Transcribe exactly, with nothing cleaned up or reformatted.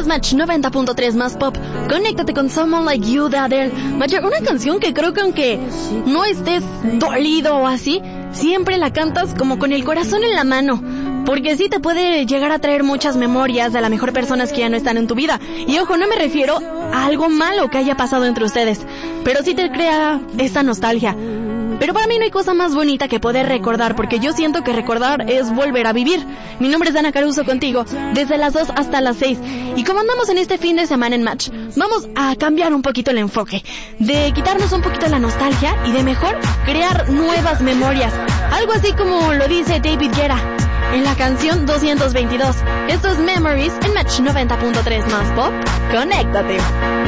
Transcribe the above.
es Match noventa punto tres más pop. Conéctate con Someone Like You de Adele. Match, una canción que creo que aunque no estés dolido o así, siempre la cantas como con el corazón en la mano. Porque sí te puede llegar a traer muchas memorias de a lo mejor personas que ya no están en tu vida. Y ojo, no me refiero a algo malo que haya pasado entre ustedes, pero sí te crea esta nostalgia. Pero para mí no hay cosa más bonita que poder recordar, porque yo siento que recordar es volver a vivir. Mi nombre es Dana Caruso contigo, desde las dos hasta las seis. Y como andamos en este fin de semana en Match, vamos a cambiar un poquito el enfoque, de quitarnos un poquito la nostalgia y de mejor crear nuevas memorias. Algo así como lo dice David Guetta en la canción doscientos veintidós. Esto es Memories en Match noventa punto tres más pop. Conéctate.